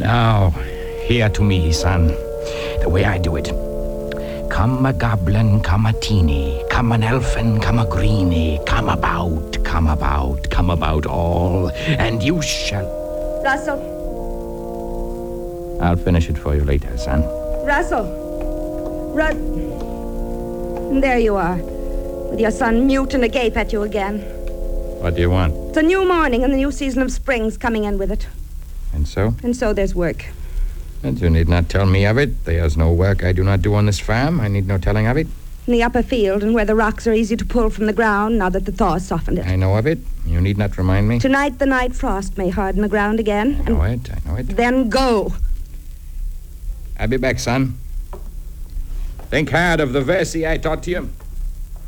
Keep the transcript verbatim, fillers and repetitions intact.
Now, hear to me, son. The way I do it. Come a goblin, come a teeny, come an elfin, come a greenie, come about, come about, come about all, and you shall... Russell. I'll finish it for you later, son. Russell. Ru... There you are, with your son mute and agape at you again. What do you want? It's a new morning and the new season of spring's coming in with it. And so? And so there's work. And you need not tell me of it. There's no work I do not do on this farm. I need no telling of it. In the upper field and where the rocks are easy to pull from the ground now that the thaw has softened it. I know of it. You need not remind me. Tonight the night frost may harden the ground again. I know it, I know it. Then go. I'll be back, son. Think hard of the verse I taught you.